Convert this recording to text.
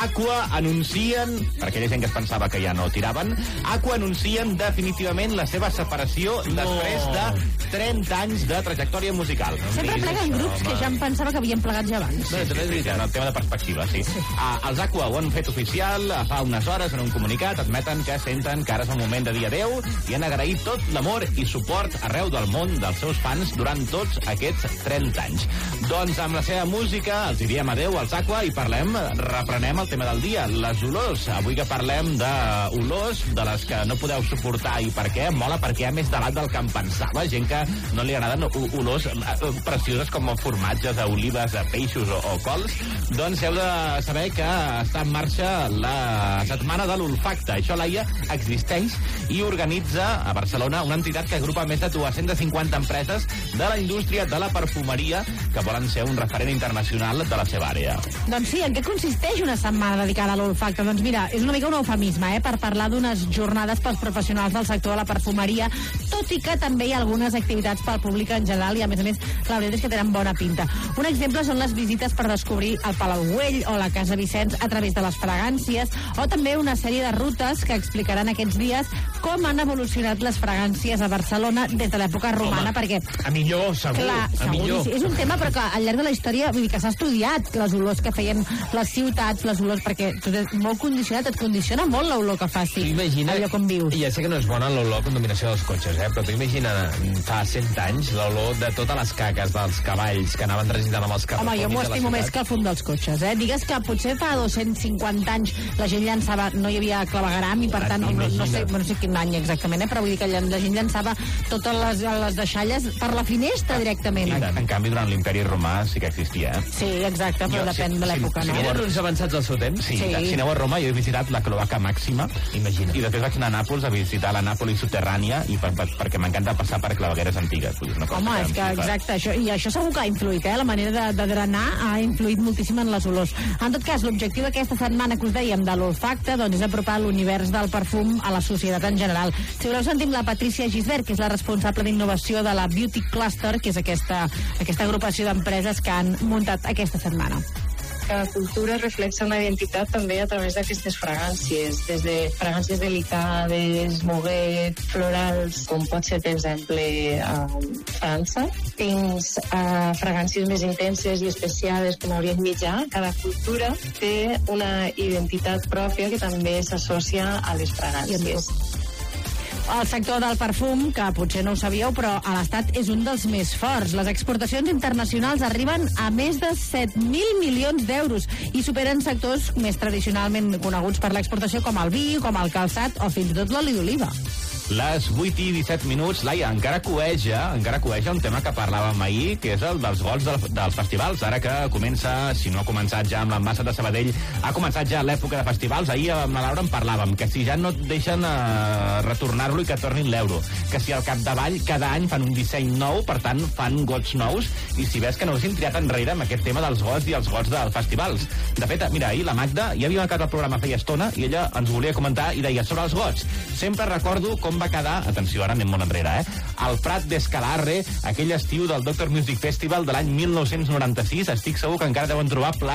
Aqua anuncien, per aquella gent que es pensava que ja no tiraven, Aqua anuncien definitivament la seva separació després de 30 anys de trajectòria musical. Sempre pleguen grups que ja em pensava que havien plegat ja abans. No, és veritat, el tema de perspectiva, sí. Els Aqua ho han fet oficial fa unes hores en un comunicat, admeten que senten que ara és el moment de dir adeu i han agraït tot l'amor i suport arreu del món dels seus fans durant tots aquests 30 anys. Doncs amb la seva música els diem adeu als Aqua i reprenem el tema del dia, les olors. Avui que parlem d'olors, de les que no podeu suportar i per què, mola perquè hi ha més debat del que em pensava, gent que no li agraden olors precioses com formatges, olives, peixos o cols. Doncs heu de saber que està en marxa la setmana de l'olfacte. Això, Laia, existeix i organitza a Barcelona una entitat que agrupa més de 250 empreses de la indústria de la perfumeria que volen ser un referent internacional de la seva àrea. Doncs sí, en què consisteix una setmana dedicada a l'olfacte? Doncs mira, és una mica un eufemisme, per parlar d'unes jornades pels professionals del sector de la perfumeria, tot i que també hi ha algunes activitats pel públic en general i, a més, la veritat és que tenen bona pinta. Un exemple són les visites per descobrir el Palau Güell o la Casa Vicenç a través de les fragàncies, o també una sèrie de rutes que explicaran aquests dies com han evolucionat les fragàncies a Barcelona des de l'època romana, perquè... A millor, segur. Clar, segur. Sí. És un tema, però que al llarg de la història, vull dir que s'ha estudiat les olors que feien les ciutats, les olors, perquè tot és molt condicionat, et condiciona molt l'olor que faci al lloc on vius. Ja sé que no és bona l'olor contaminació dels cotxes, però tu imagina fa 100 anys l'olor de totes les caques dels cavalls que anaven recitant amb els carros. Home, jo m'ho estimo més que el fum dels cotxes, Digues que potser fa 250 anys la gent llançava, no hi havia clavegueram i per tant, no sé quin any exactament, però vull dir que la gent llançava totes les deixalles per la finestra directament. En canvi, durant l'imperi romà sí que existia, Sí, exacte, però depèn de l'època, no? Eren uns avançats al seu temps? Sí. Si aneu a Roma, jo he visitat la cloaca màxima, imagina. I després vaig anar a Nàpols a visitar la Nàpolis soterrània i perquè m'encanta passar per clavegueres antigues. Home, és que exacte, això segur que ha influït, la manera de drenar ha influït moltíssim en les olors. En tot cas, l'objectiu d'aquesta setmana que us dèiem de l'olfacte doncs és apropar l'univers del perfum a la societat en general. Si voleu, sentim la Patricia Gisbert, que és la responsable d'innovació de la Beauty Cluster, que és aquesta agrupació d'empreses que han muntat aquesta setmana. Cada cultura reflexa una identitat també a través d'aquestes fragàncies, des de fragàncies delicades, moguet, florals, com pot ser, per exemple, a França, fins a fragàncies més intenses i especiades com a Orient Mitjà. Cada cultura té una identitat pròpia que també s'associa a les fragàncies. El sector del perfum, que potser no ho sabíeu, però a l'Estat és un dels més forts. Les exportacions internacionals arriben a més de 7.000 milions d'euros i superen sectors més tradicionalment coneguts per l'exportació com el vi, com el calçat o fins i tot l'oli d'oliva. Les 8 i 17 minuts, Laia, encara cueja un tema que parlàvem ahir, que és el dels gols dels festivals. Ara que comença, si no ha començat ja amb l'Ambassat de Sabadell, ha començat ja l'època de festivals. Ahir amb la Laura en parlàvem, que si ja no et deixen retornar-lo i que tornin l'euro, que si al capdavall cada any fan un disseny nou, per tant fan gots nous, i si ves que no s'han triat enrere amb aquest tema dels gots i els gots dels festivals. De fet, mira, ahir la Magda ja havia acabat el programa feia estona i ella ens volia comentar i deia sobre els gots. Sempre recordo com va quedar, atenció, ara anem molt enrere, al Prat d'Escalarre, aquell estiu del Doctor Music Festival de l'any 1996. Estic segur que encara deuen trobar